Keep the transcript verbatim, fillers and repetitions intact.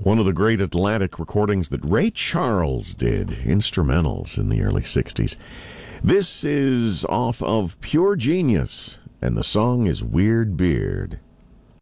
One of the great Atlantic recordings that Ray Charles did, instrumentals in the early sixties. This is off of Pure Genius, and the song is Weird Beard.